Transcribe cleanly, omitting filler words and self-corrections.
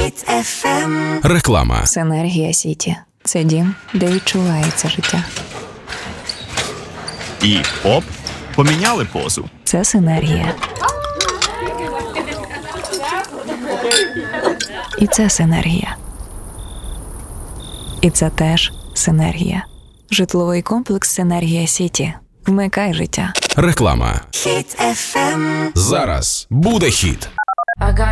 Hit FM. Реклама. Синергія Сіті. Це дім, де відчувається життя. І оп, поміняли позу. Це синергія. І це синергія. І це теж синергія. Житловий комплекс «Синергія Сіті». Вмикай життя. Реклама. Hit FM. Зараз буде хіт.